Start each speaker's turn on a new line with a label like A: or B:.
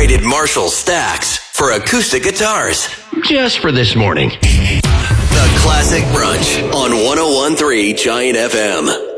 A: upgraded Marshall stacks for acoustic guitars.
B: Just for this morning.
A: The Classic Brunch on 101.3 Giant FM.